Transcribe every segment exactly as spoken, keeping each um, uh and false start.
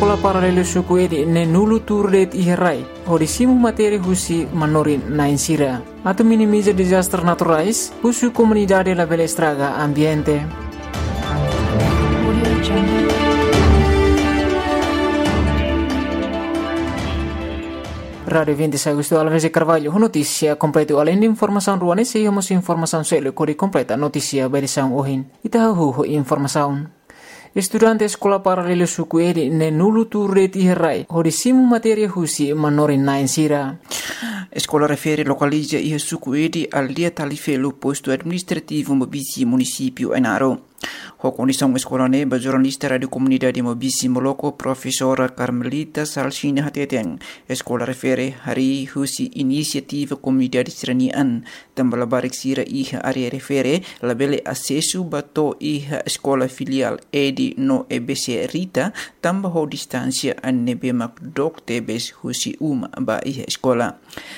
Sekolah Paralelo Suku Edi ne nulu turdet iherai hodi simu materi husi manorin na insira atau minimiza disaster naturais husu comunidade la bela estraga ambiente. Radio vinte Agosto Alves Carvalho, notícia completa além de informação ruane se homos informação selo kodi completa notícia berisão ohin. Itahu informação. Estudante Sekolah Paralelo Suku Edi ne nulu turret iherai hodi simu materia husi manorin na insira. Escola refere localiza e Suku Edi al dia talifelo posto administrativo Mobisi município Enaro. A condição escolar ne ba jornalista radio comunidade Mobisi Moloko professora Carmelita Salsina Hateten. Escola refere hari husi inisiativa comunidade seranian tambala barik sira iha area refere labele acesso bato iha escola filial Edi no E B C Rita tamba ho distância anebe mak dok tebes husi uma ba iha escola.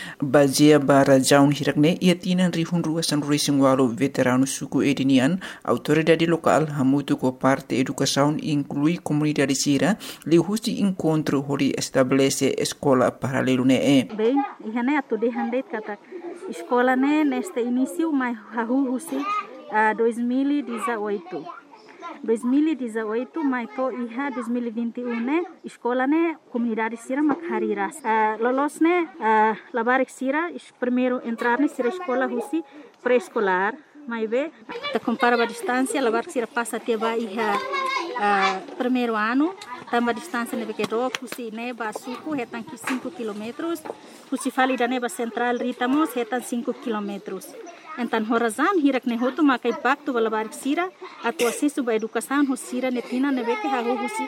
Bazia bara jaun hirakne ia tinan rihun ruasan racing walo veterano Suku Edinian autoridade local hamutu ko parte educação inclui comunidade sira li husi encontro hori estabelece escola paralelo ne e. Bem, ihane atu de handet kata escola ne neste início mai hahu husi dois mil e dezoito. dois mil e dezoito mai to iha dois mil e vinte e um ne escola ne comunidade sira makhariras uh, lolos ne uh, labarik sira primeiro entrar ne sira escola husi pré-escolar mai be ta compara a distância labarik sira passa até ba iha uh, primeiro ano tamba distância ne bekedo husi ne ba suku hetan ki cinco quilômetros husi fali da ne ba central ritamos hetan cinco quilômetros. Então, horazan hirak ne hotu maka impacto balabarik sira atau acesso ba educação hosira netina nebe que hago husi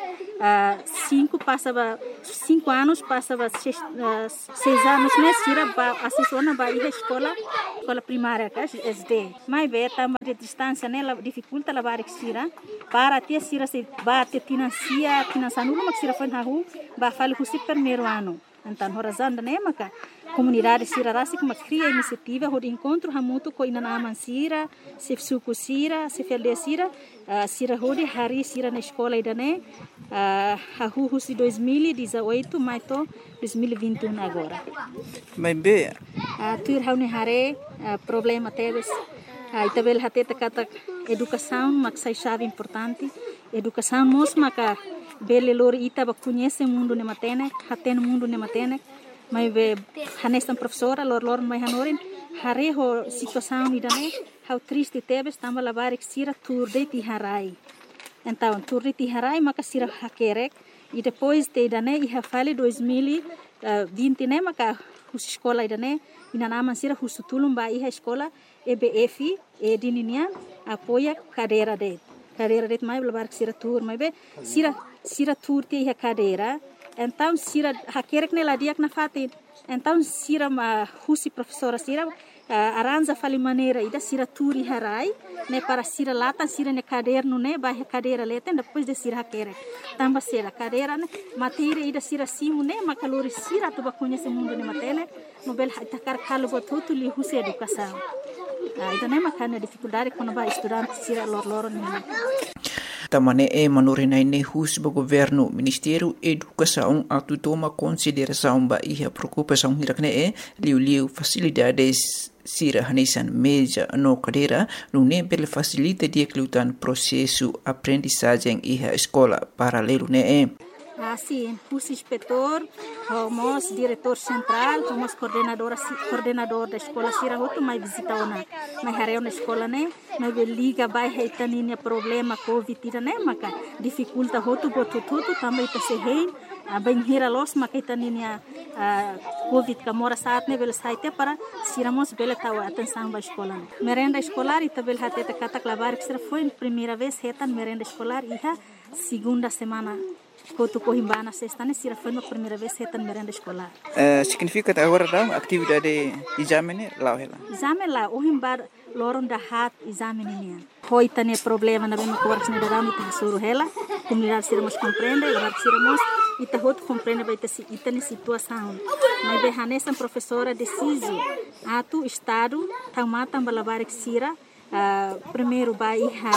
cinco passa ba cinco anos passa ba seis, uh, seis anos ne sira ba acesso na ba iha escola escola primária ka S D. Mai be tamba de distância ne la dificulta labarik sira para ter sira se ba te financia financiando mak sira fan hago ba fali husi primeiro ano. Então, horazan ne maka comunidade sira rasi kuma cria iniciativa hod encontro hamutu ko ina naman sira se suku sira se felde sira uh, sira hodi hari sira na escola idane uh, hahu husi dois mil e dezoito mai to dois mil e vinte e um agora. Mai be uh, tur haune hare uh, problema teves uh, itabel hateta kata educação maksai chave importante educação mos maka bele lori ita ba conhece mundo ne matene haten mundo ne matene mai be hanestan professora lor lor mai hanorin hare ho situação idane how triste tebes tamba labarik sira turde ti harai então turde ti harai maka sira hakerek e depois te idane e hafale dois mil e vinte ne maka hus escola idane ina nama sira husutulum ba iha escola E B F e dininian apoia cadeira de cadeira de mai labarik sira tur mai be sira sira tur ti iha cadeira. Então, sira hakerek ne ladiak na fatin. Então, sira ma husi professora sira uh, aranja fali maneira ida sira turi harai ne para sira lata sira ne caderno ne ba cadeira leten depois de sira hakerek. Tamba sira cadeira ne matéria ida sira simu ne makalori sira tu ba conhece mundo ne matene nobel takar kalo botutu li husi educação. Ah, ida ne makana dificuldade quando ba estudante sira lor lor ne. Tamane e manorinai ne hus ba governo Ministério Educação atu toma consideração ba iha preocupação hirakne e liu liu facilidades sira hanesan meja no cadeira no ne bel facilita dia klutan processo aprendizagem iha escola paralelo ne e. Assim, hus inspetor, homos diretor central, homos coordenador coordenador da escola sira hotu mai visita ona mai hareu na escola ne mai liga vai heitaninia problema covid ira ne maka dificulta hotu botu tutu também ta se hein bem hira los maka heitaninia covid ka mora saat ne bel saite para siramos bela tawa atenção ba escola merenda escolar e tabel hateta katak labar que sira foi primeira vez hetan merenda escolar iha segunda semana Kotu Cohimbana sexta ne sira foi na primeira vez hetan merenda escolar. Uh, significa que agora dá atividade exame lá ela. Exame lá o himbar loron da hat exame nian. Hoi tane problema na bem ko works ne da mi ta suru hela. Comunidade sira mos compreende, lá sira mos ita hot compreende vai ta si ita ne situação. Mas be hanesan professora deciso atu estado tamata balabarik sira uh, primeiro ba iha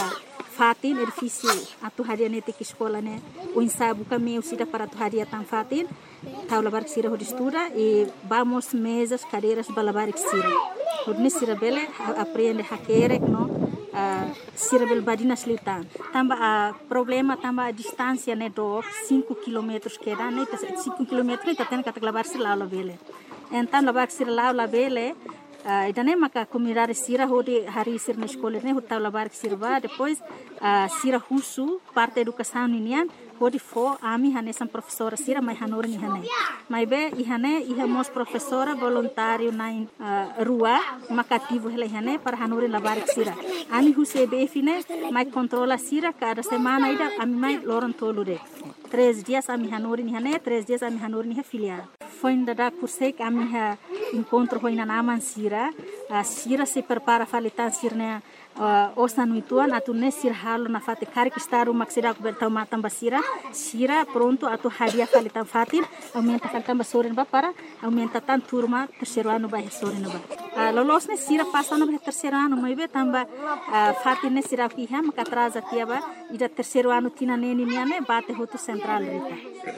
fatin edifício atu hadia nete que escola né o ensaio kami usida para atu hadia tan fatin tau labar que sira hodi estuda e vamos mesas cadeiras balabar que sira hodi sira bele aprende hakerek no uh, sira bel badina slitan tamba a uh, problema tamba a distância né do cinco quilômetros que dá né cinco quilômetros né taten kata labar sira la bele então labar que sira la bele Uh, idane maka comunidade sira hodi hari sir na escola né hota labar que sirva depois uh, sira husu parte educação ninian hodi fo ami hane sam professora sira mai hanor ni hane mai be i hane i hemos professora voluntário na uh, rua makativo hele hane para hanor labar que sira ami huse be fine mai controla sira cada semana ida ami mai loron tolure três dias ami hanor ni hane três dias ami hanor ni filial foi ainda da cursei que a minha encontro foi na naman sira a sira se prepara falitan sirne uh, osa nuituan atu ne sir halo na fate kari kistaru maksida ku bertau matam basira sira pronto atu hadia falitan fatin aumenta faltan basorin ba para aumenta tan turma terceiro ano ba sorin ba uh, lolos ne sira passa no terceiro ano mai be tamba uh, fatin ne sira ki ha maka atrasa tiaba ida terceiro ano tina neni niane bate hotu central rita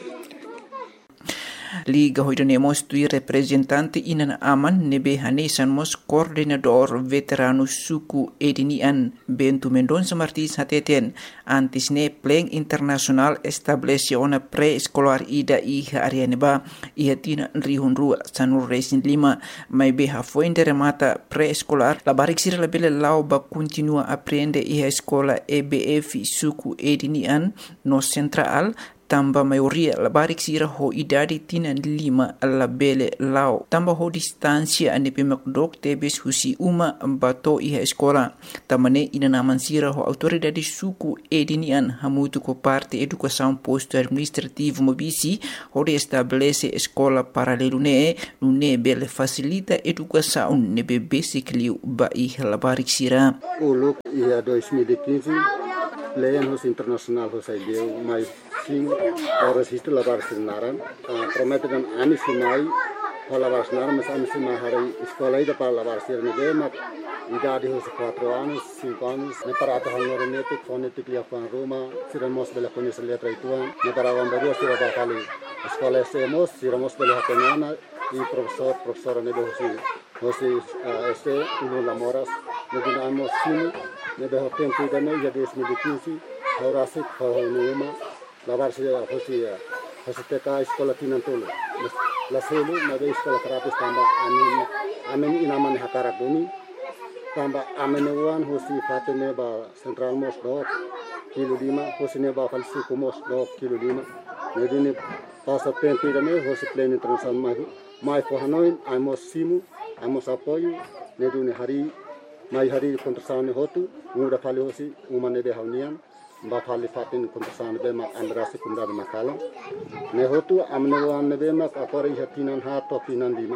Liga hoidanemos tui representante inan aman nebe hanesan mos coordenador veterano suku edinian Bento Mendonça Martins hateten antes ne pleng internasional establece ona pre-escolar ida iha arianeba iha tina rihun rua sanur resin lima mai beha foinde remata pre-escolar la barik sira la bele lau ba continua aprende iha escola E B F suku edinian no central tamba maioria la barik sira ho idadi tina lima la bele lao tamba ho distancia ane pemakdok tebes husi uma bato iha escola tamane ina naman sira ho autoridade suku edinian hamutu ko parte educação posto administrativo mobisi ho de estabelece escola paralelo ne ne bele facilita educação ne be basically ba iha la barik sira ulu ia dois mil e quinze Leyan hos internasional hos ideu mais sim horas isto lavar sinaran prometem ani sinai para lavar sinaran mas ani sinai hari escola ida para lavar sirne mak idade hos quatro anos cinco anos ne para ata hanor netik fonetik lia fan Roma siramos bela conhecer letra ituan ne para vamberu sira ba kali escola semos siramos bela hatenana e professor professora ne do hosi hosi este uno lamoras ne dinamos sim ne be tempo ida ne ya dois mil e quinze horasik faunuma lavar sira hosi hosi teka escola tinantolo la selu na be escola terapis tamba amin amin inaman hakara duni tamba amenewan hosi fatene ba central mos dok kilo lima hosi ne ba falsi kumos dok kilo lima ne dini pasa tempo ida ne hosi plane internasional mai mai for hanoin amos simu amos apoio ne duni hari mai hari kontrasane hotu muda fali hosi umane de haunian ba fali fatin kontrasane be ma andrasi kunda de makalo ne hotu amne wan ne be ma akori hatinan ha to tinan lima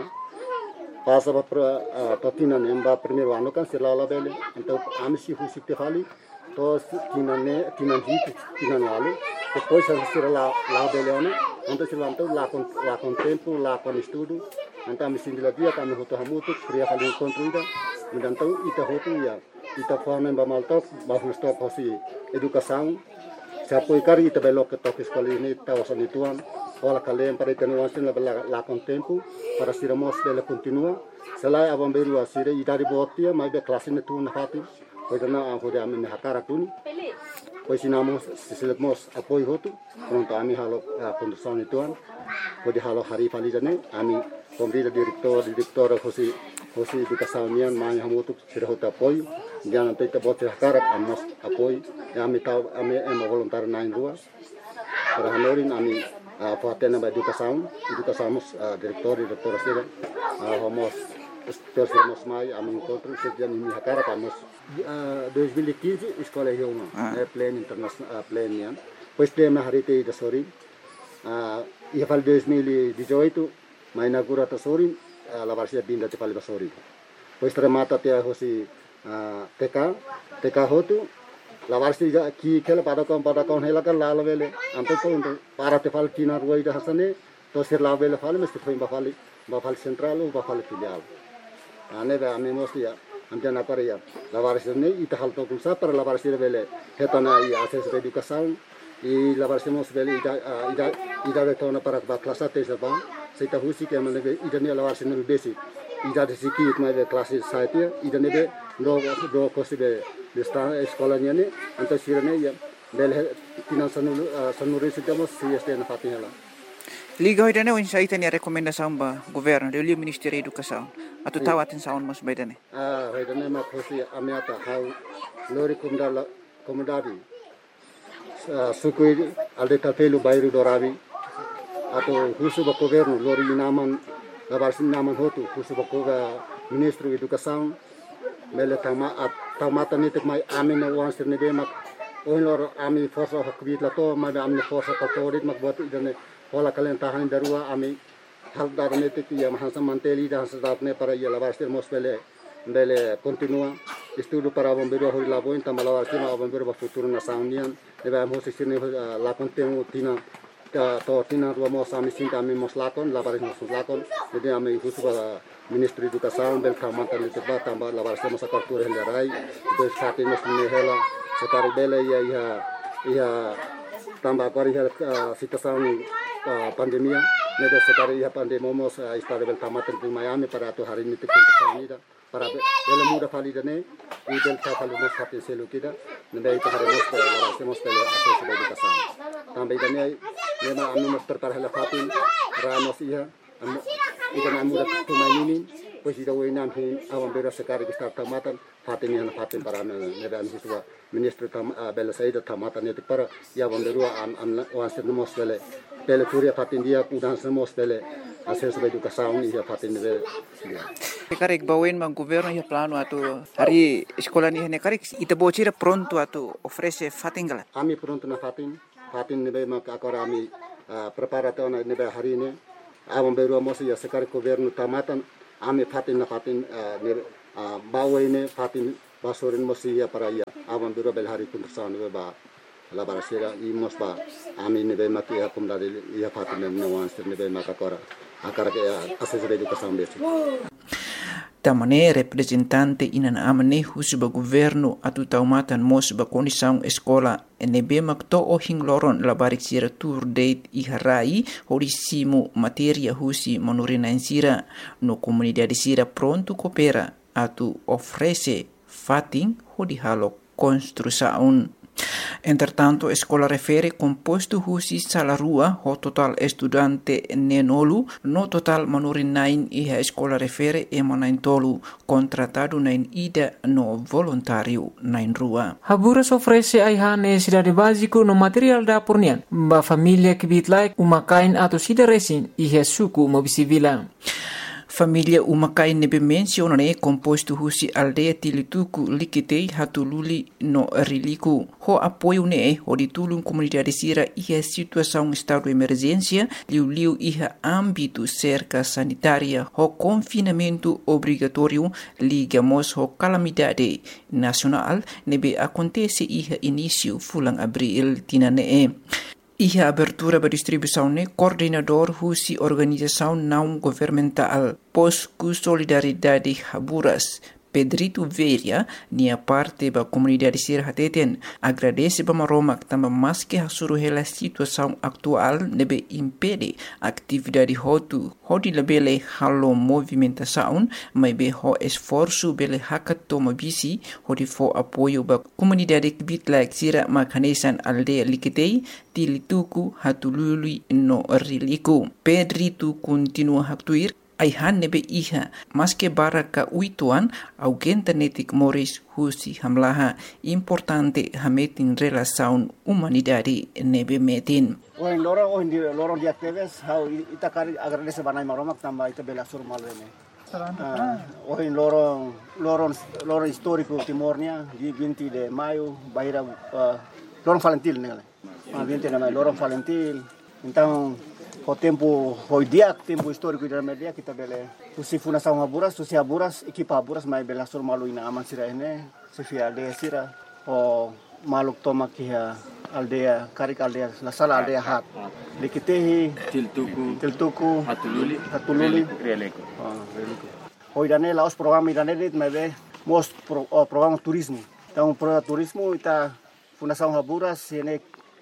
pasa ba to tinan emba primeiro ano kan sirala bele então amsi husi te fali to tinan ne tinan hit tinan wale depois sirala la bele ano então silanto la con la con tempo la con estudo então amsi dila dia kan hotu hamutu kriya fali kontrida então ita hotu ya ita forma ba maltok ba stop hosi educação se apoiar ita belo que toque escola ini ta osani tuan ola kalem para tenuan sin la la con tempo para siramos bela continua selai abamberu asire ita di botia mai be classe ne tu na fati pois na hoda amen hakara tuni pois sinamos sisilemos apoio hotu pronto ami halo condução tuan pode halo hari falijane ami komrida direktor direktor hosi hosi educação nian mai hamutu sira hota apoio jangan tita bote hakara amos apoio ami tau ami em voluntário na rua para hanorin ami fatena ba educação educação direktor direktor sira homos terus mai ami encontro sejak ini hakara amos dois mil e quinze escola Rioma é plano internacional plano nian pois tema hari te da sori ia fal dois mil e dezoito mai inaugura ta sori la varsia binda te fal da sori pois remata te hosi T K T K hotu la varsia ki kela pada kom pada kon hela kan la vele anto ko para te fal tina ruai da hasane to sir la vele fal mesti foi ba fal ba fal central ba fal filial ane ba ami mosti amjan apa ya lawaris ne ita hal to kulsa para lawaris bele hetana i akses educação e lawaris mos bele ida ida ida betona para kelas tes apa seita husi ke mane ida ne lawaris ne besi ida de siki mai kelas saite ida ne be do do kosibe de sta eskolanya ne anta sirane ya bele tinan sanu sanuri sitamos si este na fatinela Liga hoidane o insaita ni rekomendasaun ba governo de liu Ministério da Educação atu tawatin saun mas baidane ah hoidane ma khosi amiata hau lori kumdala komodadi sukui alde tapelu bairu dorabi atau husu ba governo lori naman labarsin naman hotu husu ba Ministro Educação mele tama tamata nitik mai amin na wan sirne be mak oin lor ami forsa hakbit la to ma amne forsa kaltorit mak buat idane Pola kalian tahan darua ami hal darne te ya mahasa manteli dah sedapne para ya labarster mospele bele continua estudo para bombeiro hori labo enta malawarti ma bombeiro ba futuro na saunian eba mo sisine la contemu tina ta to tina ro mo sami sinta ami mos lakon labaris mos lakon jadi ami husu ba Ministro Educação bel kamanta le teba tamba labarster mos akartur helerai des fati mos hela sekar bele ya ya ya tamba kori situação pandemia neda sekali ya pandemia mos istade bel tamatan di Miami para tu hari ini tikun sanida para bel muda validane i bel ta falu mos hatin selu kita neda itu hari mos para semos tele akses educação tambe dane nema anu mos prepare la fatin ramos iya ida muda tumainin pues ida wenam hin awam bera sekali kita tamatan fatin yang fatin para neda anu siswa Ministro tam bel saida tamatan itu para ya bomberu am am wanser mos bele Pele kuria fatin dia udah semua pele hasil sebagai educação ia fatin dia. Karik bawen mang governo ia plano atau hari sekolah ni hene karik ita bocira pronto atau ofrece fatin gala. Ami pronto na fatin fatin nebe mak akora ami preparato na nebe hari ini awam beru amos ia sekali governo tamatan ami fatin na fatin bawen fatin basorin mosi ia para ia awam beru bel hari kuntersan nebe ba la barasera i mosba ami nebe maki akum dari ia fatin ne wanster nebe makakora akara ke akses educação besi tamane representante inan amane husuba governo atu taumatan mos ba condição escola nebe makto o hingloron la barik sira tour date i harai horisimo materia husi manurina insira no comunidade sira pronto coopera atu ofrece fatin hodi halo construção. Entretanto, escola refere composto husi salarua ho total estudante nenolu no total manurin nain iha escola refere emanain tolu contratado nain ida no voluntário nain rua. Haburas ofrece aiha necessidade básico no material da pornian ba família que bitlai umakain atau sida resin iha suku mobisivila. Família umakai nebe menciona ne composto husi aldeia tilituku likitei hatululi no riliku. Ho apoio ne ho ditulung comunidade sira iha situação estado de emergência liu liu iha âmbito cerca sanitária ho confinamento obrigatório ligamos ho calamidade nacional nebe acontece iha início fulang abril tinane. Iha abertura ba distribuição ne coordenador husi organização não governamental Posku Solidariedade Haburas Pedrito Veria nia parte ba comunidade sir hateten agradece ba maromak tamba mas que hasuru hela situação atual nebe impede atividade hotu hodi labele halo movimentação mai be ho esforço bele hakatoma bisi hodi fo apoio ba comunidade bitlak sira makanesan aldeia likitei tilituku hatulului no riliku. Pedrito continua haktuir aihan nebe iha maske baraka uituan augenta netik moris husi hamlaha importante hametin relação humanidade nebe metin. Oin loro oin di loro di aktives how itakari agradece banai maromak tamba ita bela sur malwene. Oin loro loro loro histórico timornia di vinte de maio baira loro Valentil nele. Ah vinte de maio loro Valentil. Então o tempo foi dia tempo histórico da media kita bele usi fundação Haburas usi Haburas equipa Haburas mai bela sur malu ina aman sira ene sefia aldea sira o maluk toma kia aldea karik aldea la sala aldea hat likitehi tiltuku tiltuku hatululi hatululi releko ah releko hoi dane laos program idane dit mai be mos pro, oh, programa turismo. Então, programa turismo ita Fundação Haburas ini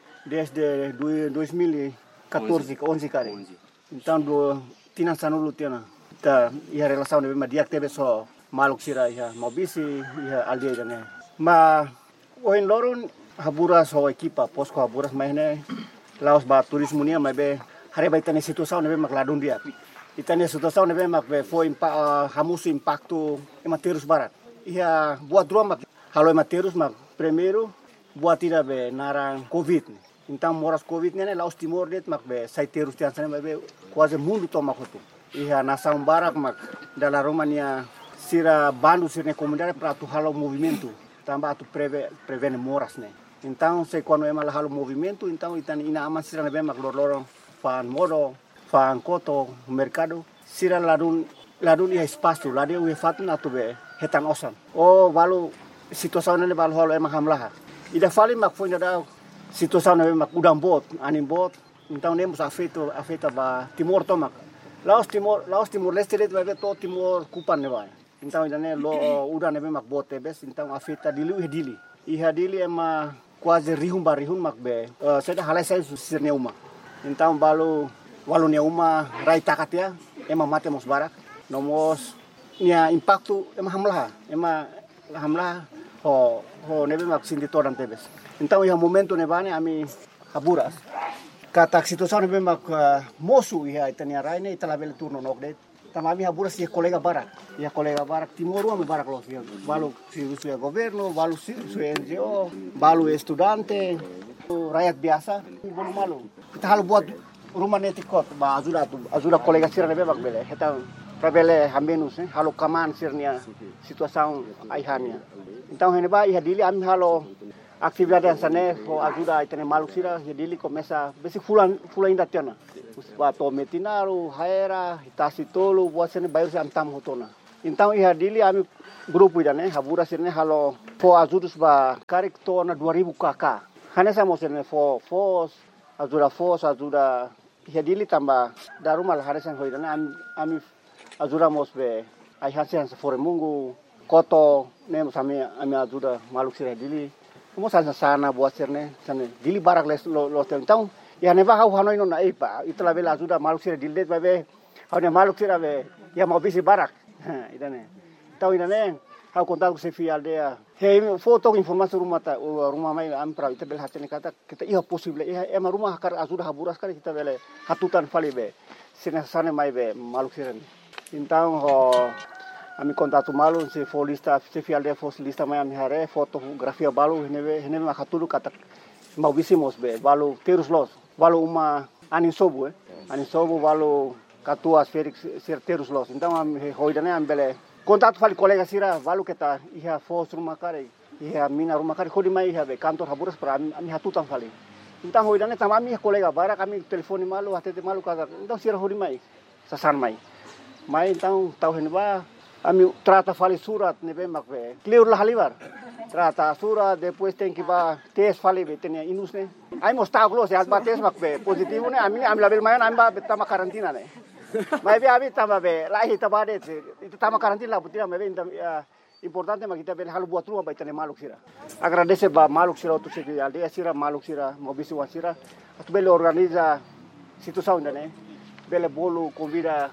desde dois mil e quatorze, onze kali. Então, do tinan sanulu tiana. Ita ia relação de ma dia tebe so maluk sira ia mobisi ia aldeia dane. Ma oin lorun Haburas ho equipa posko Haburas mahne laos ba turismo nia mabe hari ba itane situação nebe makladun dia. Itane situação nebe mak be foi impa hamusu impacto ematerus barat. Ia buat dua mak halo ematerus mak primeiro buat tidak be narang covid. Então moras covid nene laos timor det mak be saiterus tian sana be quase mundo toma kotu. Ia nasang barak mak dala Romania sira bandu sirne comunidade para tu halo movimento. Tambah tu preve prevene moras ne. Então se quando ema halo movimento então itan ina aman sira be mak lorong fan modo fan koto mercado sira ladun ladun ia espaço lade u fatun atu be hetan osan. Oh balu situação nene balu halo ema hamlaha. Ida fali mak foi da situação nene mak udang bot anim bot então nemos afeto afeta ba timor tomak. Laos Timor, Laos Timor Leste det vai to Timor kupan ne vai. Então idane lo udah nebe mak bote bes então afeta dilu hedili. Iha dili ema quase rihum barihum mak be. Seda halai sai sirne uma. Então balu walu ne uma rai takatia ema mate mos barak. Nomos nia impacto ema hamlah. Ema hamlah ho ho nebe mak sindi toran tebes. Então iha momento ne bane ami Haburas. Kata situação nebe mak uh, mosu ia itania raine itala bele turno nokdet. Tamami Haburas ia kolega barak. Ia kolega barak timor uma barak los ia. Balu si ya governo, balu si N G O, balu estudante, rakyat biasa. Bolu malu. Kita halu buat rumah netikot ba ajuda tu ajuda kolega sira nebe mak bele. Kita prabele hambenus eh halu kaman sirnia situação aihania. Então hene ba ia dili ami halo atividade sana ho ajuda itene maluk sira dili começa besi fulan fulan inda tiana bato metinaru haera hitasi tolu buat sene bayar se antam hotona então ia dili ami grupo idane Haburas sirne halo fo ajudus ba karik tona dua ribu kakak hanesa mo sirne fo fos ajuda fos ajuda ia dili tamba darumal haresan hoidane ami ami ajuda mos be ai hasian se fore mungu koto nem sami ami ajuda maluk sira dili Mo sana sana buat serne sana dili barak les lo lo então ya neba hau hanoi no na ipa itla bela ajuda maluk sira dildet babe hau ne maluk sira be ya mau bisi barak idane tau idane hau kontak se fi aldea he foto informasi rumah ta rumah mai am pra ita bel hatene kata kita iya possible iya ema rumah kar ajuda Haburas kali kita bele hatutan fali be sina sana mai be maluk sira então ho ami kontato malu se folista se fialde foslista mai ami hare fotografia balu henebe henebe makatulu kata mau bisimos be balu terus los balu uma ani sobu eh ani sobu balu katua Felix ser terus los então ami hoidane ambele kontato fali kolega sira balu keta iha fos rumah kare iha mina rumah kare khodi mai iha be kantor Haburas para ami hatutan fali então hoidane tamami kolega bara kami telefoni malu hatete malu kata então sira hodi mai sasan mai mai então tau heneba ami trata fali surat nebe makbe clear lah halibar trata surat depois tem que ba tes fali be tenia inus ne ai mosta glos ya ba tes makbe positivo ne ami am label mayan am ba tama karantina ne mai be abi tama be lahi tabade itu tama karantina putina mebe importante makita be halu buat rumah ba tenia maluk sira agradece ba maluk sira tu se alde sira maluk sira mobisi wasira atu bele organiza situação ne bele bolu convida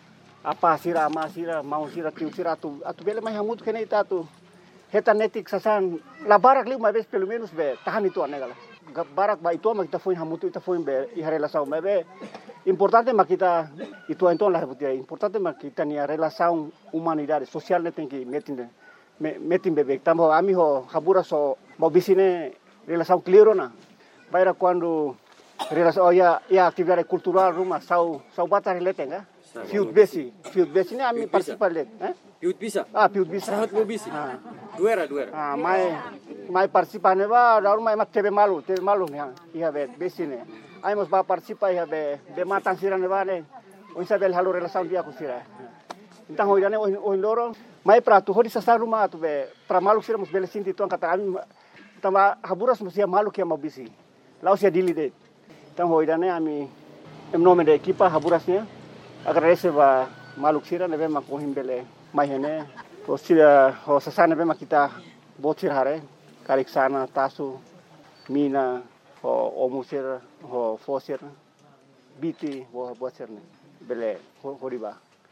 apa sira ama sira mau sira tiu sira tu atu bele mai hamut kene ita tu heta netik sasan la barak liu mai bes pelo menos be tahan itu anegala barak ba itu ma kita foi hamut ita foi be i relação mai be importante ma kita itu então la reputia importante ma kita ni relação humanidade social ne tem que metin metin bebek tambo ami ho Haburas so mau bisine relação clear na baira quando relação ya ya atividade cultural rumah sau sau bata relate nga Fiut besi, fiut besi ni ami participar let, eh? Fiut bisa. Ah, fiut bisa. Sangat mau bisi. Ah. Duera, duera. Ah, mai mai participar ne ba, daur mai mat tebe malu, tebe malu ni, iya be besi ne. Ai mos ba participar iya be be matan sira ne ba ne. O isabel halu relação dia ku sira. Então hoidane o loro, mai prato hodi sasa rumah tu be, pra malu sira mos bele sinti tuan kata ami tama Haburas mos ia malu kia mau bisi. Laos ia dili det. Então hoidane ami em nome da equipa Haburasnya agradece ba maluk sira nebe makohim bele mai hene Posira ho sasana bema kita botir hare karik sana tasu mina ho omusir ho fosir biti ho botir ne bele horiba.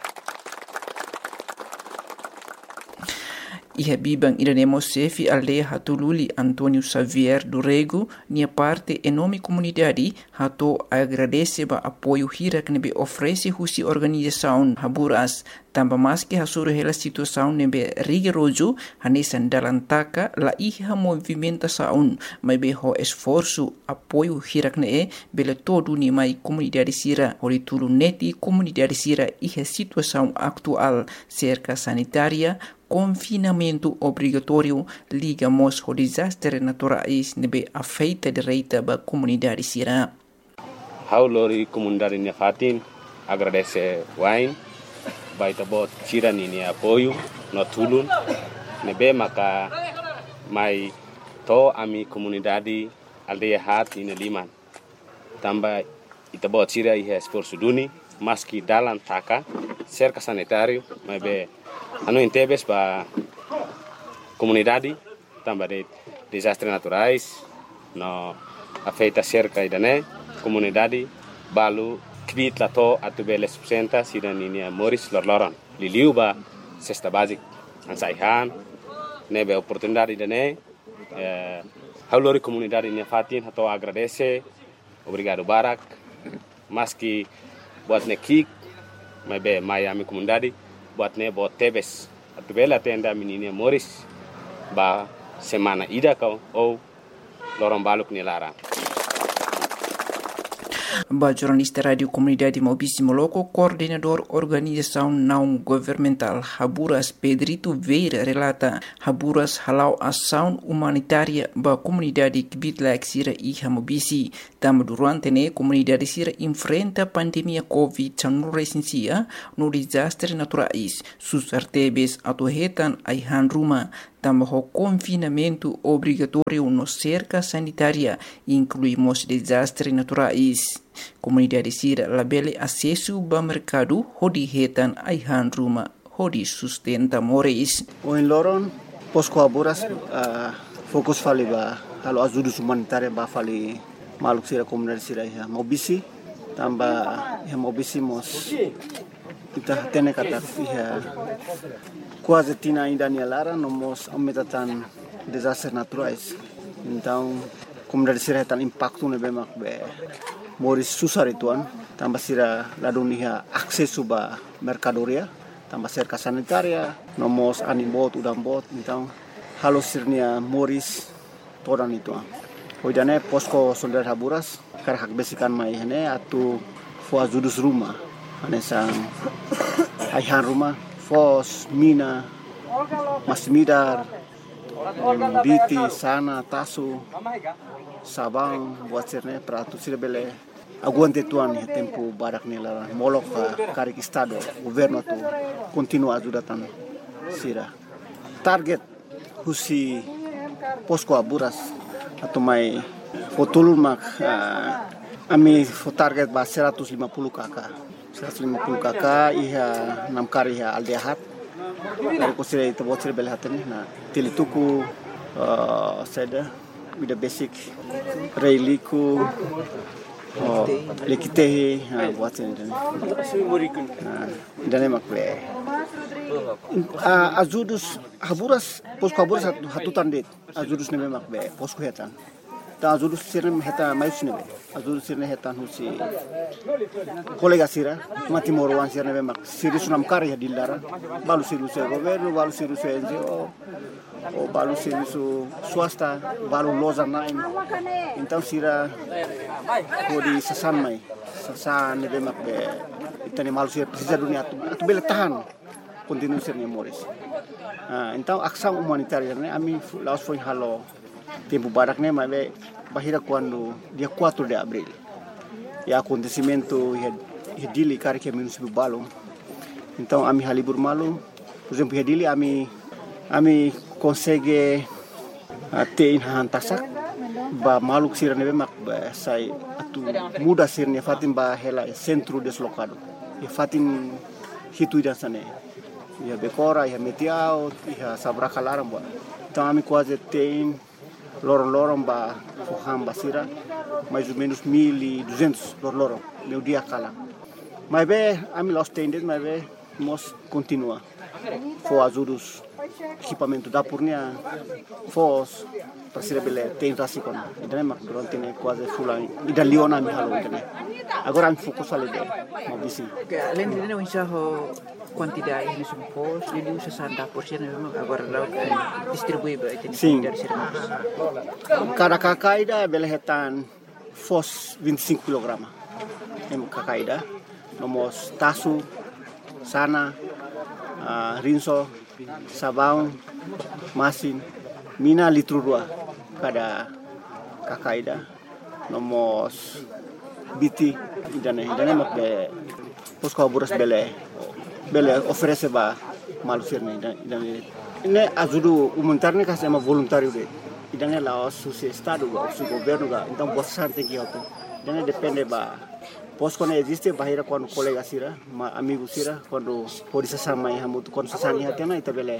Iha bibang iranemo sefi aldeia hatululi Antônio Xavier do Rego, nia parte enorme comunidade hato agradece ba apoio hira que nebe oferece husi organização Haburas, tamba mais que hasuru hela situação nebe rigoroso hanesan dalantaka la iha movimentação, mas be ho esforço apoio hira que ne bele todo ni mai comunidade sira horitulu neti comunidade sira iha situação atual cerca sanitária confinamento obrigatório ligamos ao desastre naturais nebe afeita direita ba comunidade sira. Haulori comunidade Nefatin agradece wine baita bot sira ni apoio no tulun nebe maka mai to ami comunidade aldeia hat in liman tamba ita bot sira ihe esforço duni maski dalan taka cerca sanitário mas be anu intebes ba comunidade tamba de desastres naturais no afeta cerca idane comunidade balu kvit lato atubele subsenta sidaninia Moris lorloron liliu ba cesta basic ansaihan nebe oportunidade idane eh haulori comunidade Nefatin hato agradece obrigado barak maski buat nekik mabe Miami comunidade buat ne bot tebes atubela tenda menina Moris ba semana ida kau ou lorong baluk ni lara. Ba jornalista Radio Comunidade Maubici Moloco, coordenador organização não governamental Haburas Pedrito Veira relata Haburas halau ação humanitária ba comunidade Kibitlaek Sira e Maubici. Tam durante ne comunidade Sira enfrenta pandemia Covid dezenove no desastre naturais. Sus artebes atuhetan aihan ruma. Também o confinamento obrigatório no cerca sanitária, incluímos desastres naturais. Comunidade Sira labele acesso ao mercado, hodi hetan aihan ruma, hodi sustenta moris. O em Loron, Posco Haburas, fokus fali ba, halo ajuda humanitária ba fali maluk Sira comunidade Sira ya Maubici, tamba ya Maubici mos kita tene kata ya quase tina ainda ni lara nomos aumentatan desastres naturais. Então, comunidade Sira tan impacto ne bemak be moris susar ituan, tambah Sira ladunia akses ba mercadoria, tambah cerca sanitaria, nomos animbot udambot, então halo sirnia moris todan ituan. Hoidane posko solidar Haburas karhak besikan mai hene atu fo judus rumah, ane sang aihan rumah Fos, Mina, Masmidar, Biti, Sana, Tasu, Sabang, buat sirne prato sira bele aguante tuan ya tempo barak nila molok karik estado governo tu continua ajudatan sira. Target husi Posco Haburas atau mai fotulun mak ami fo target ba seratus lima puluh kakak. seratus lima puluh kakak iha enam kari iha aldehat dari kusira itu buat sira belhatani na tilituku seda bida basic reiliku lekitehi buat sira dan dan makle ajudus Haburas Posco Haburas hatutan det ajudus neme makbe Posco hetan ta ajudus sirne heta mais nebe ajudus sirne hetan husi kolega sira mati morwan sirne be mak siri sunam kari di lara balu siru se governo balu siru se N G O o balu siru su swasta balu loza naim então sira kodi sasan mai sasan nebe mak be itani malu sira precisa dunia atu bele tahan continue sirne moris então ação humanitária ne ami laos foi halo tempo barak ne mas bahira quando dia quatro de abril e acontecimento e dili cara que município Balong então ami halibur malu por exemplo e dili ami ami consegue ter hantasak ba maluk sira nebe mak ba sai atu muda sirne fatin ba hela centro deslocado e fatin hitu dan sane ia Becora, ia Metiao, ia Sabraca Laramba. Então, a quase tem lorong-lorong ba Foham Basira, mais ou menos mil e duzentos lorong-lorong, meu dia cala. Mas bem, a mim los tendes, mas bem, nós continua. For ajudos, equipamento da purnia, fos, para ser bele, tem rasikon. E daí, mas durante né quase fulan, e da Leona me halo, né. Agora a fokus ali deh, mau bisi. Além de não enxergar quantidade de supos, ele usa sessenta por cento agora lá distribui para Sim. dari serviços. Cada kakaida bele hetan fos vinte e cinco kilogramas. Em kakaida, nomos tasu, sana, uh, rinso, sabão, masin, mina litro dua cada kakaida, nomos biti idane idane mak be posko buras bele bele oferece ba malusir ne idane ne ajudo humanitário ne kasih ama voluntário de idane la su estado ba su governo ga então bossa tem que auto idane depende ba posko ne existe bahira quando colega sira ma amigo sira quando pode se sama e hamuto quando se sani hatena ita bele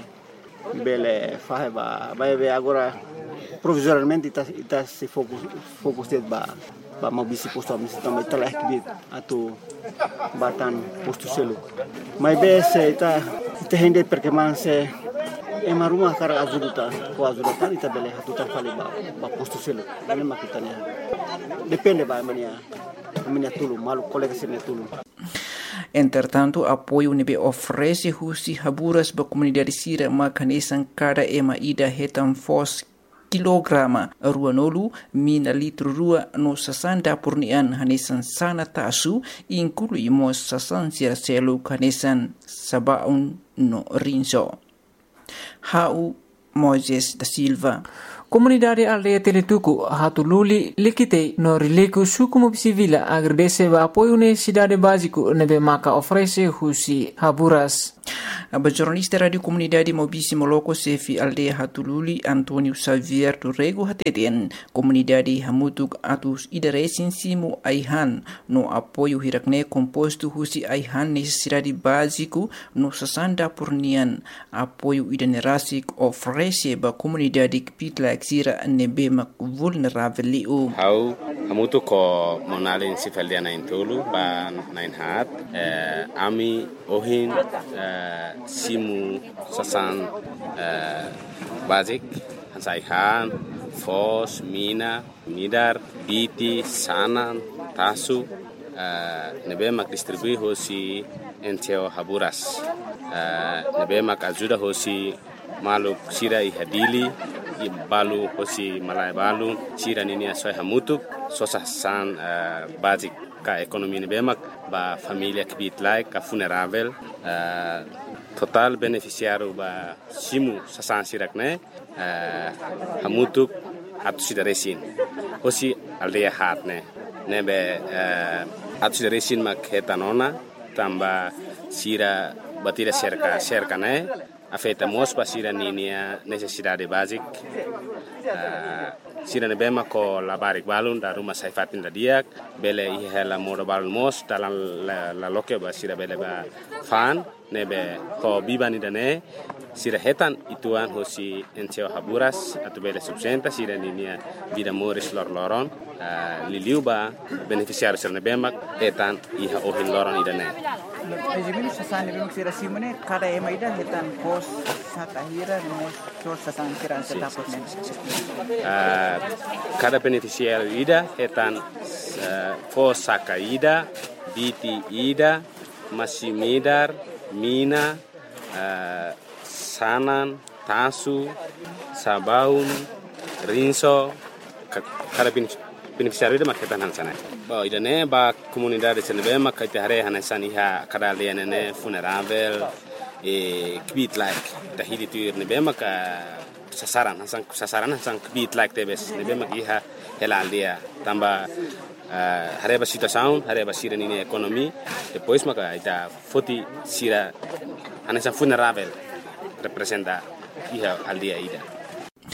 bele fahe ba ba be agora provisoriamente ita ita se fokus fokus de ba ba mau bisi posto a misi também telah kibit atau batan posto selu. Mas be se ita ita hende perkembangan se ema rumah kara azuduta ko azuduta ita bele hatuta fali ba ba posto selu. Ini makitanya. Depende ba mania mania tulu malu colega sene tulu. Entretanto, apoio nebe oferece husi haburas ba comunidade sira makanesan cada ema ida hetan fos kilograma ruanolu mina litro rua no sasanda purnian hanesan sana tasu inclui mo sasan sira selu hanesan sabaun no rinso. Hau Moises da Silva. Comunidade aldeia Teletuku hatululi likite no rileku suku mobisivila agradece ba apoio necessidade básico nebe maka oferece husi haburas. A jornalista Radio Comunidade Mobisi Moloko Sefi Aldeia Hatululi Antonio Xavier Turrego Hateten Comunidade Hamutuk Atus Idaresin Simu Aihan no apoio hirakne composto husi Aihan necessidade básico no sasanda purnian apoio idanerasik oferece ba comunidade kpitla exira nebe mak vulnerável liu. Hau hamutuk ko monalin si feldiana intulu ba nain hat eh, ami ohin eh, simu sasan uh, basic hansaihan fos mina midar biti sanan tasu uh, nebe mak distribui hosi enteo haburas uh, nebe mak ajuda hosi maluk sira i hadili i balu hosi malai balu sira nini asoy hamutuk sosasan uh, basic ka ekonomi nebe mak ba familia kibit like ka funerável uh, total beneficiário ba simu sasan sirakne uh, hamutuk atu sidaresin hosi aldeia hatne nebe uh, atu sidaresin mak hetanona tamba sira batira cerca cerca ne afeta mos ba sira ninia necessidade basic uh, sira nebe mak ko labarik balun da rumah saifatin da diak bele i hela modo balun mos dalam la, la loke ba sira bele ba fan nebe ko bibani dane sira hetan ituan hosi enteo haburas atau bele subsenta sira ninia vida moris lor loron uh, liliu ba beneficiário sira nebe mak hetan iha ohin loron idane. Ejimin sasan nebe sira simone kada ema ida hetan pos satahira no sor sasan sira setapos ne. Uh, cada beneficiário ida hetan uh, pos saka ida biti ida masimidar mina, uh, sanan, tasu, sabaun, rinso, kada beneficiário ida maketan hansana. Ba idane ba comunidade senebe makate hare hansani ha kada lianene funerável e kbit like tahidi tuir nebe maka sasaran hansan sasaran hansan kbit like tebes nebe makiha hela dia tamba Uh, hareba situação, hareba sira nini ekonomi, depois maka ita foti sira anessa funerável representa iha aldia ida.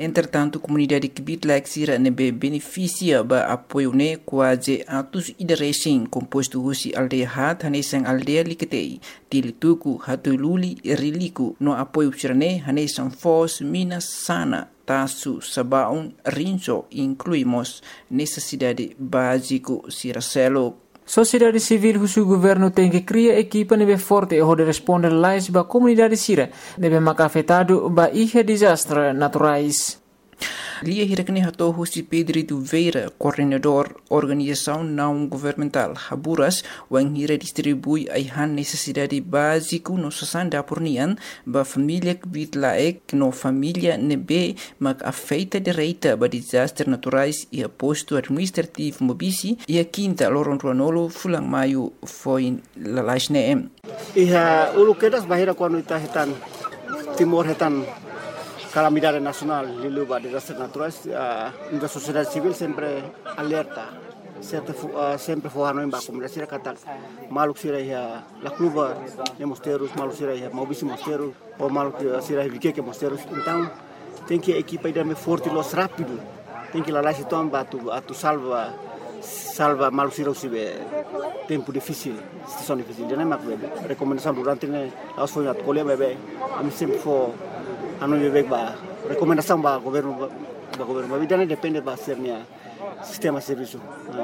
Entretanto, a comunidade que Bitlak Sira nebe beneficia ba apoio ne quase atos ideresen composto husi aldeia hat hanesang aldeia liketei tilituku hatululi riliku no apoio sirane hanesang fos minas sana tasu sabaun rinso incluímos necessidade básico Siracelo. Sociedade civil husu governo tem que criar equipa nebe forte e hode responder lais ba comunidade sira nebe maka afetado ba ihe desastre naturais. Lia hirakne hato husi Pedro Duveira, coordenador organização não governamental Haburas, wang hira distribui aihan necessidade básico no sasanda pornian ba família que Bitlaek no família nebe mak afeita direita ba desastre naturais e aposto administrativo mobisi e a quinta loron ruanolo fulang maio foi lalaisne. Iha ulu kedas bahira quando ita hetan timor hetan calamidade nacional lilu ba desastres naturais, a uh, sociedade civil sempre alerta, sempre uh, sempre forrano em ba comunidade sira kata maluk sira ya la cluba de mosteiros, maluk sira ya mobisi mosteiros ou maluk sira vike que mosteiros. Então tem que a equipa ir me forte los rápido, tem que lá lá se toma tu a tu salva salva maluk sira usibe tempo difícil, situação difícil. Jadi mak bebe recomendação durante ne aos foi na colher bebe a mim sempre for anu bebek ba recomendação ba governo ba governo ba bidane depende ba sernya sistema serviço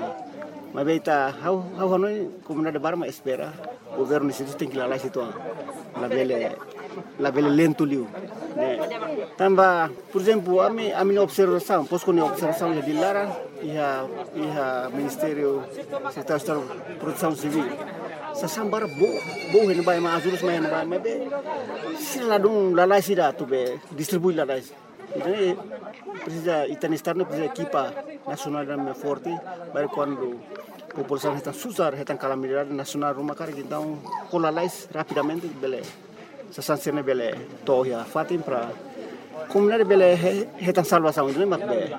mas beita how how hanoi comunidade barma espera governo isso tem que lá lá situ la bele la bele lento liu né tamba por exemplo a mim a minha observação posso com observação de Lara e a e a ministério secretário de produção civil sasambara bo bo hen bai ma azulus mai bai ma be sila dong lalai sida tu be distribui lalai jadi precisa itanistar no precisa equipa nacional dan forte para quando população está susar está calamidade nacional rumah kar então com lalai rapidamente bele sasansene bele toya fatim para comunidade bele está salvação então mak be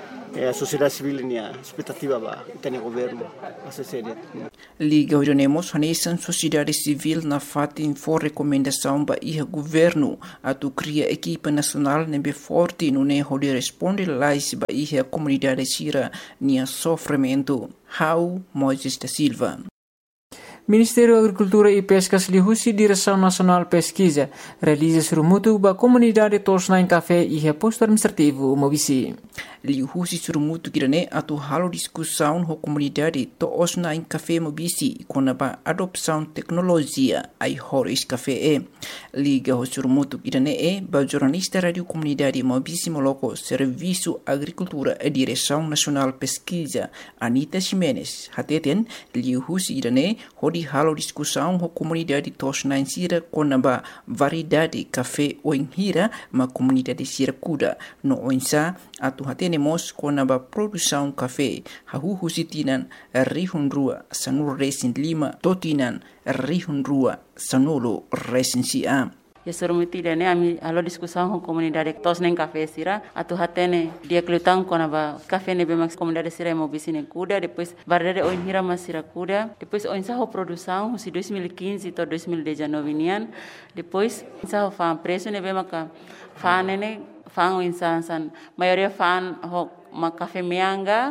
a sociedade civil ni a expectativa ba itani governo assessede liga orionemos hanesan sociedade civil na fatin for recomendação ba ia governo a tu cria equipa nacional nebe forte no ne hode responde lais ba ia comunidade sira ni a sofrimento how Moisés da Silva. Ministério da Agricultura e Pescas lihusi Direção Nacional Pesquisa realiza surumutu ba comunidade tosna em café e reposto administrativo mobisi. Lihusi surumutu kirane atu halo discussão ho comunidade tosna em café mobisi com a adopção tecnologia ai horis café e liga ho surumutu kirane e ba jornalista radio comunidade mobisi moloco serviço agricultura e Direção Nacional Pesquisa Anita Ximenes hateten lihusi kirane di halo discussão com a comunidade tosna em sira com a variedade café ou em hira ma comunidade sira kuda no oinsa atu hatenemos com a produção café hahu sitinan rihun rua sanur resin lima totinan rihun rua sanolo resin sia. Ya surumuti dene ami alo discussão com comunidade tosna em café sira atu hatene dia klutang kona ba café ne bemax comunidade sira mobisi ne kuda depois variedade oin hira masira kuda depois oin sa ho produção si dois mil e quinze to dois mil e dezenove nian depois sa ho fan preço ne bemaka fan ne fan oin san san maioria fan ho ma café meanga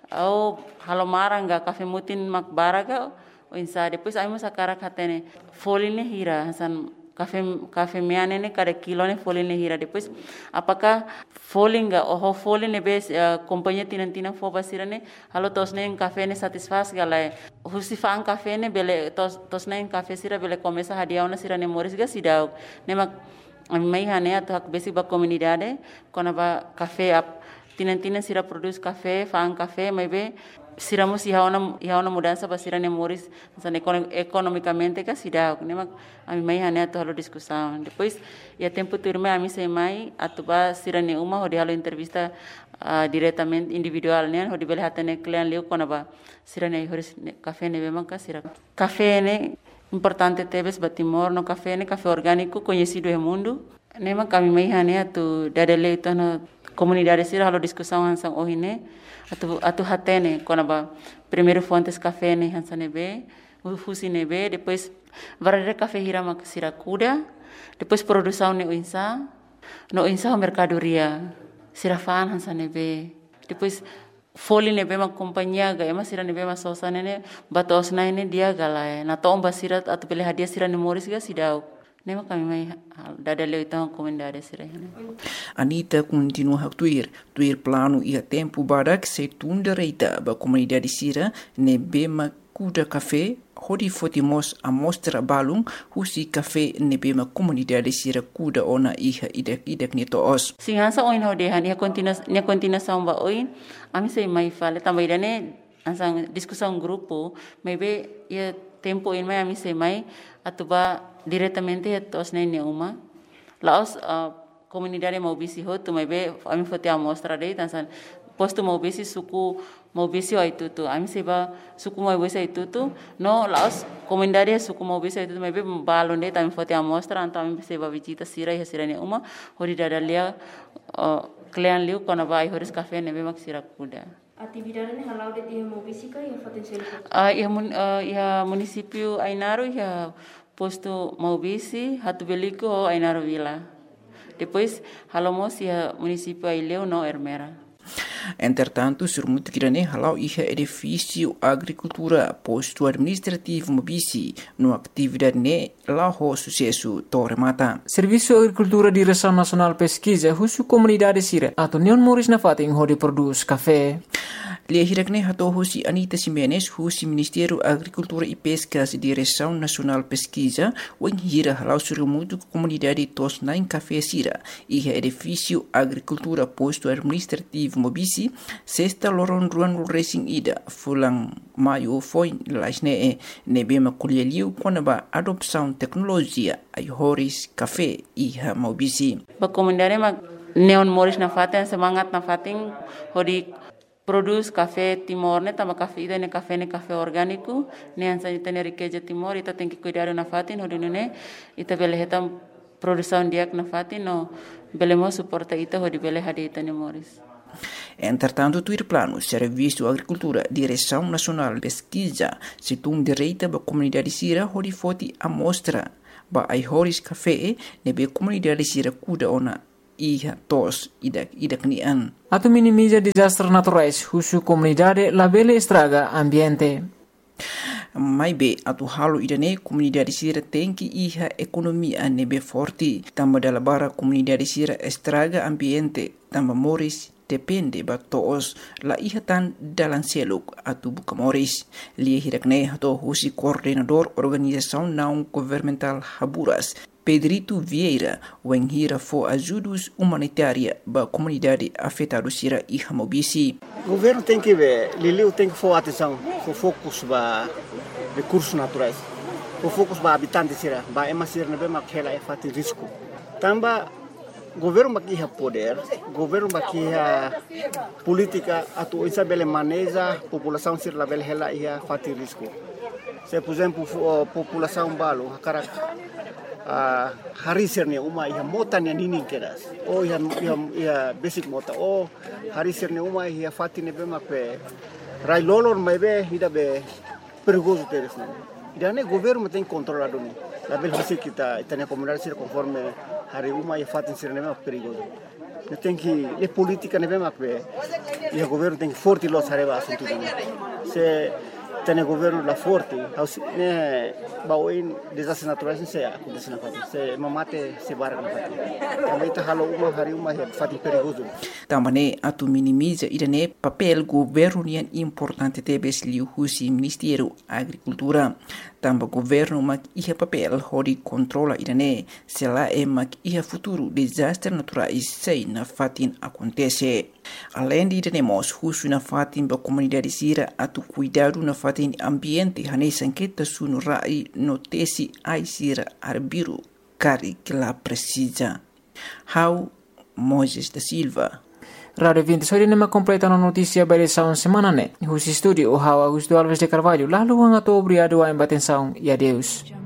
au halomaranga café mutin mak baraga oin sa depois ai mo sakara hatene foline hira san Café café meane ne cada kilo ne folin ne hira depois apakah folinga oh folin ne bes uh, companhia tinan tinan fo basira ne halo tos ne café ne satisfaz gala husi fan café ne bele tos tos ne café sira bele começa hadia ona sira ne moris ga sidau ne mak mai hane atu hak besi ba comunidade kona ba café ap tinan tinan sira produz café fan café mai be siramos si haona haona mudança para sira ne moris san economicamente ka sidau ne mak a mim mai hane atu halo discussão depois ia tempo turma a mim sei mai atu ba sira ne uma hodi halo entrevista uh, diretamente individual ne hodi bele hatane client leu kona ba sira ne horis café ne bema ka sira café ne importante teves batimor no café ne café orgânico conhecido no mundo ne mak a mim mai hane atu dadele itu no comunidade sira halo discussão hansang ohine atu atu hatene kona ba primeiro fontes café ne hansane be fusi ne be depois variedade café hira mak sira kuda depois produção ne insa no insa mercadoria sirafan hansa nebe. Depois foli nebe ma companhia ga ema sira nebe ma sosa nene batos na ene dia galai na tomba sira atu pele hadia sira ni moris ga sidau. Nema kami mai dada leo itang komendare sira. Anita continua a tuir, tuir plano ia tempo barak se tunda reita ba comunidade sira nebe ma kuda café hodi fotimos a mostra balung husi café nebe ma comunidade sira kuda ona iha idak idak ni toos. Singansa oin hodehan ia kontinus ia continuação ba oin ami sei mai fale também dane ansang discussão grupo maybe ia tempo in mai ami sei mai atuba diretamente tos nene uma laos uh, comunidade maubisi ho tu maybe ami fote a mostra dei tansan posto maubisi suku maubisi wa itu tu ami seba suku maubisi itu tu no laos comunidade suku maubisi itu maybe balon dei tami fote a mostra anto ami seba visita sira ya sira ne uma hori dadalia uh, klean liu kona vai horis cafe nebe mak sira kuda. Atividade ne halau de dia maubisi ka ya fote selo. Ah ya mun ya município Ainaro ya posto Maubisi, Hatu Belico ou Ainaro Vila. Depois, halamos ia município Aileu no Ermera. Entretanto, surmuto kirane halau iha edifício agricultura posto administrativo Mobisi no atividade ne laho sucesso torre mata. Serviço Agricultura Direção Nacional Pesquisa husu comunidade sira atau Neon Moris na fating hodi produz café. Lia hirakne hato husi Anita Simenes husi Ministério Agricultura e Pescas Direção Nacional Pesquisa wen hira halau surmuto comunidade tos nain café sira iha edifício agricultura posto administrativo Mobisi sexta loron ruan racing ida fulang maio foi laisne e nebe makulialiu konaba adopção tecnologia ai horis café iha Mobisi. Ba comunidade ma Neon Moris na faten semangat na fating hodi produz café Timor ne tama café ida ne café ne café orgânico ne ansa ita ne riqueza Timor ita tem que cuidar na fatin hodi ne ita bele hetam produção diak na fatin no belemo suporta ita hodi bele hadi ita ne Moris. Entretanto, tuir plano Serviço Agricultura Direção Nacional Pesquisa se tum direita ba comunidade sira hodi foti amostra ba ai horis café nebe comunidade sira kuda ona iha tos idak idak nian. Atau minimiza desastres naturais husu comunidade labele estraga ambiente. Mai be atu halu idane comunidade sira tem que iha economia nebe forte tamba dala bara comunidade sira estraga ambiente tamba moris depende ba toos la iha tan dalan seluk atu buka moris lia hirakne hato husi coordenador organização não governamental Haburas Pedrito Vieira wen hira fo ajudos humanitária ba comunidade afetada sira iha Mobisi. O governo tem que ver, Liliu tem que for atenção, for focus ba recursos naturais, for focus ba habitantes sira, ba ema sira nebe makela e fati risco. Tamba governo makiha poder, governo makiha política atu isa bele maneja população sira la bele hela ia fati risco. Se por exemplo população balo karak Uh, hari sirne uma ia mota ni nini keras oh ia ia, ia basic mota oh hari sirne uma ia fati ne be makpe rai lolor mai be ida be perigoso teres ne ida ne governo tem controlado ni la bel hasi kita itania comunidade sir conforme hari uma ia fati sirne be perigoso ne tem que le politica ne be makpe ia governo tem forte los areba assunto se tem governo la forte ne baoin desastres naturais se acontece na fati se mamate se barra na fati também tá halo uma hari uma fati perigoso também atu minimiza idane papel governo nian importante tebes liu husi Ministério Agricultura tamba governo mak iha papel hodi controla idane se la e mak iha futuro desastres naturais sei na fatin acontece além de idane husu na fatin ba comunidade sira atu cuidado na fatin ambiente hane sanqueta sunu rai notesi ai sira arbiru cari que la precisa. How Moses da Silva. Radio vinte sori nema completa no notícia barisaun semana ne. Husi studio o How Augusto Alves de Carvalho. Lalu hanga to obrigado a embatenção e adeus.